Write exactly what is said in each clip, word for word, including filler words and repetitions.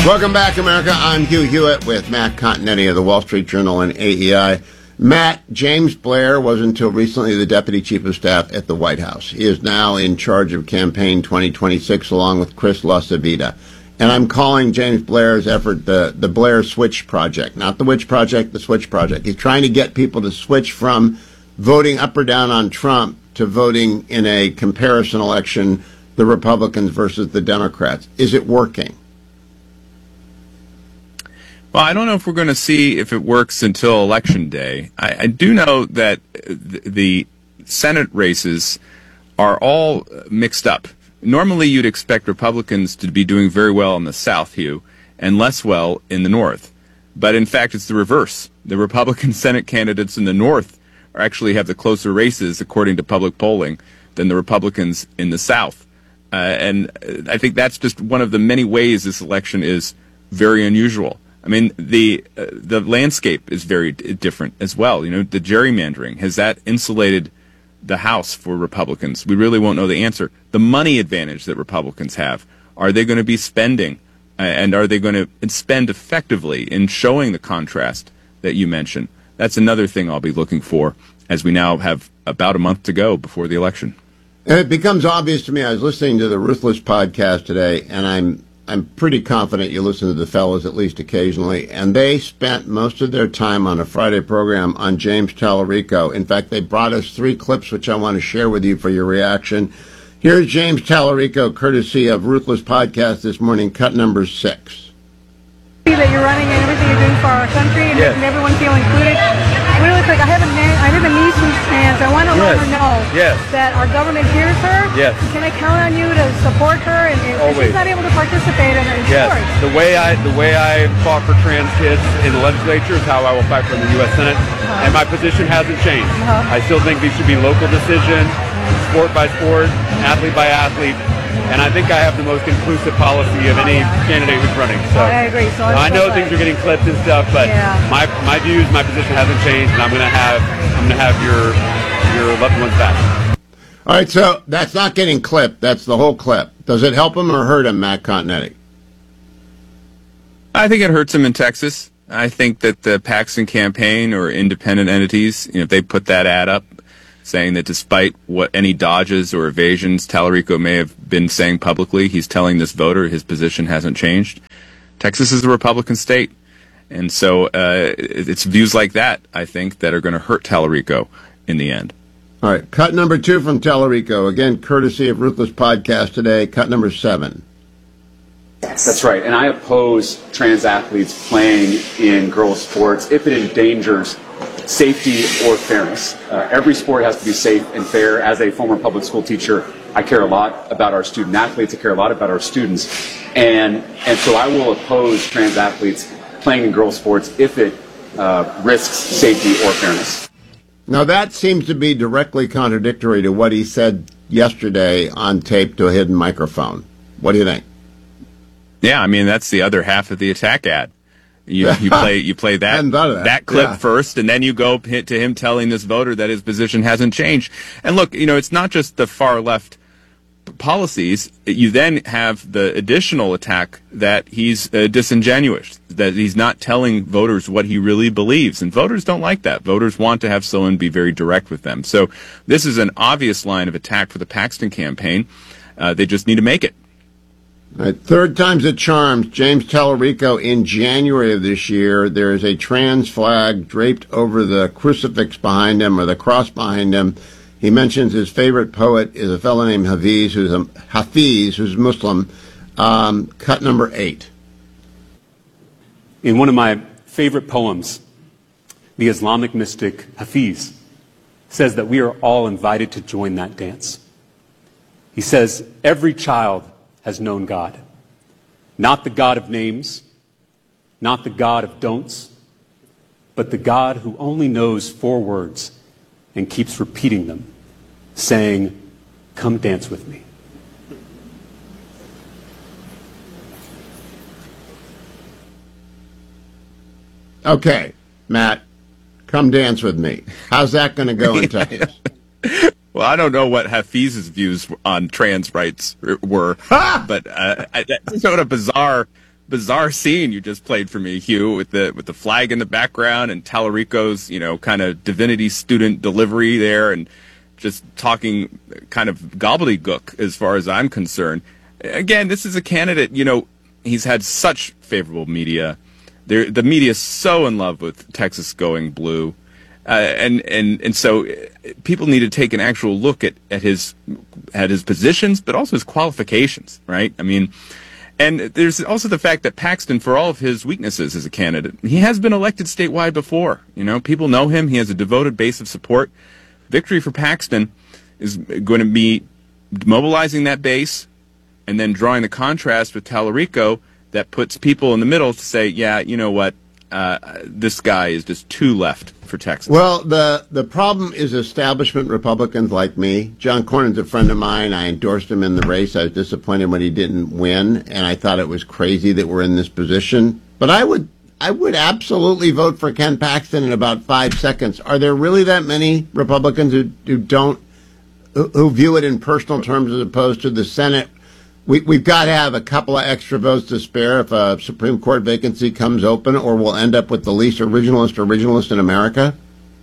Welcome back, America. I'm Hugh Hewitt with Matt Continetti of the Wall Street Journal and A E I. Matt, James Blair was until recently the Deputy Chief of Staff at the White House. He is now in charge of Campaign twenty twenty-six along with Chris LaCivita. And I'm calling James Blair's effort the, the Blair Switch Project. Not the Witch Project, the Switch Project. He's trying to get people to switch from voting up or down on Trump to voting in a comparison election, the Republicans versus the Democrats. Is it working? Well, I don't know if we're going to see if it works until Election Day. I, I do know that the Senate races are all mixed up. Normally, you'd expect Republicans to be doing very well in the South, Hugh, and less well in the North. But in fact, it's the reverse. The Republican Senate candidates in the North are actually have the closer races, according to public polling, than the Republicans in the South. Uh, and I think that's just one of the many ways this election is very unusual. I mean, the uh, the landscape is very d- different as well. You know, the gerrymandering, has that insulated the House for Republicans? We really won't know the answer. The money advantage that Republicans have, are they going to be spending, uh, and are they going to spend effectively in showing the contrast that you mentioned? That's another thing I'll be looking for as we now have about a month to go before the election. And it becomes obvious to me, I was listening to the Ruthless podcast today, and I'm I'm pretty confident you listen to the fellows at least occasionally, and they spent most of their time on a Friday program on James Tallarico. In fact, they brought us three clips, which I want to share with you for your reaction. Here's James Tallarico, courtesy of Ruthless Podcast this morning, cut number six. That you're running and everything you're doing for our country and yes. making everyone feel included. Really quick, I have a na- I have a niece who's trans. I want to yes. let her know yes. that our government hears her. Yes. Can I count on you to support her? And, and Always. She's not able to participate in, in yes. sports. The way I the way I fought for trans kids in the legislature is how I will fight for in the U S Senate, uh-huh. and my position hasn't changed. Uh-huh. I still think these should be local decision, sport by sport, athlete by athlete. And I think I have the most inclusive policy of any candidate who's running. So I agree. So I know things are getting clipped and stuff, but yeah. my my views, my position hasn't changed, and I'm gonna have I'm gonna have your your loved ones back. All right, so that's not getting clipped. That's the whole clip. Does it help him or hurt him, Matt Continetti? I think it hurts him in Texas. I think that the Paxton campaign or independent entities, you know, if they put that ad up, saying that despite what any dodges or evasions Tallarico may have been saying publicly, he's telling this voter his position hasn't changed. Texas is a Republican state. And so uh, it's views like that, I think, that are going to hurt Tallarico in the end. All right, cut number two from Tallarico. Again, courtesy of Ruthless Podcast today, cut number seven. That's right. And I oppose trans athletes playing in girls' sports if it endangers safety or fairness. Uh, every sport has to be safe and fair. As a former public school teacher, I care a lot about our student athletes. I care a lot about our students. And, and so I will oppose trans athletes playing in girls' sports if it uh, risks safety or fairness. Now, that seems to be directly contradictory to what he said yesterday on tape to a hidden microphone. What do you think? Yeah, I mean, that's the other half of the attack ad. You, you play you play that that. that clip yeah. first, and then you go hit to him telling this voter that his position hasn't changed. And look, you know, it's not just the far left policies. You then have the additional attack that he's uh, disingenuous, that he's not telling voters what he really believes. And voters don't like that. Voters want to have someone be very direct with them. So this is an obvious line of attack for the Paxton campaign. Uh, they just need to make it. All right, third time's a charm. James Tallarico, in January of this year, there is a trans flag draped over the crucifix behind him, or the cross behind him. He mentions his favorite poet is a fellow named Hafiz, who's a Hafiz, who's Muslim. Um, cut number eight. In one of my favorite poems, the Islamic mystic Hafiz says that we are all invited to join that dance. He says, every child has known God. Not the God of names, not the God of don'ts, but the God who only knows four words and keeps repeating them, saying, come dance with me. Okay, Matt, come dance with me. How's that going to go in Texas? Well, I don't know what Hafiz's views on trans rights were, but uh, I, that's sort of bizarre bizarre scene you just played for me, Hugh, with the with the flag in the background and Tallarico's, you know, kind of divinity student delivery there, and just talking kind of gobbledygook as far as I'm concerned. Again, this is a candidate, you know, he's had such favorable media. They're, the media is so in love with Texas going blue. Uh, and, and, and so people need to take an actual look at, at his at his positions, but also his qualifications, right? I mean, and there's also the fact that Paxton, for all of his weaknesses as a candidate, he has been elected statewide before. You know, people know him. He has a devoted base of support. Victory for Paxton is going to be mobilizing that base and then drawing the contrast with Tallarico that puts people in the middle to say, yeah, you know what, uh, this guy is just too left for Texas. Well, the, the problem is establishment Republicans like me. John Cornyn's a friend of mine. I endorsed him in the race. I was disappointed when he didn't win, and I thought it was crazy that we're in this position. But I would I would absolutely vote for Ken Paxton in about five seconds. Are there really that many Republicans who, who don't who, who view it in personal terms as opposed to the Senate? We, we've got to have a couple of extra votes to spare if a Supreme Court vacancy comes open, or we'll end up with the least originalist originalist in America.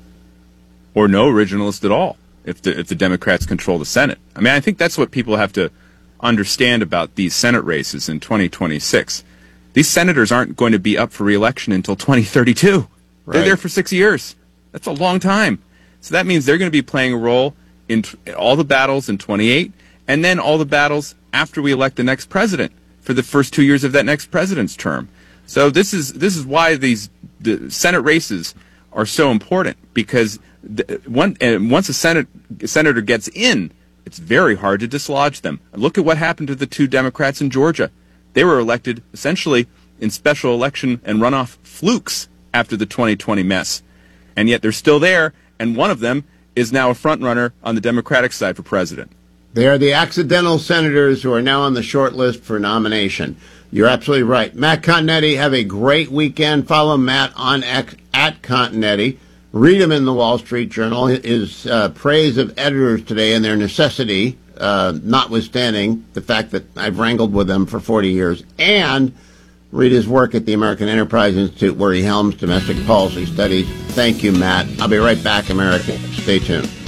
Or no originalist at all, if the if the Democrats control the Senate. I mean, I think that's what people have to understand about these Senate races in twenty twenty-six. These senators aren't going to be up for re-election until twenty thirty-two. Right. They're there for six years. That's a long time. So that means they're going to be playing a role in t- all the battles in twenty-eight, and then all the battles after we elect the next president for the first two years of that next president's term. So this is this is why these the Senate races are so important, because the, one, and once a Senate a senator gets in, it's very hard to dislodge them. Look at what happened to the two Democrats in Georgia. They were elected essentially in special election and runoff flukes after the twenty twenty mess, and yet they're still there, and one of them is now a front runner on the Democratic side for president. They are the accidental senators who are now on the short list for nomination. You're absolutely right. Matt Continetti, have a great weekend. Follow Matt on X, at Continetti. Read him in the Wall Street Journal. His uh, praise of editors today and their necessity, uh, notwithstanding the fact that I've wrangled with them for forty years. And read his work at the American Enterprise Institute, where he helms domestic policy studies. Thank you, Matt. I'll be right back, America. Stay tuned.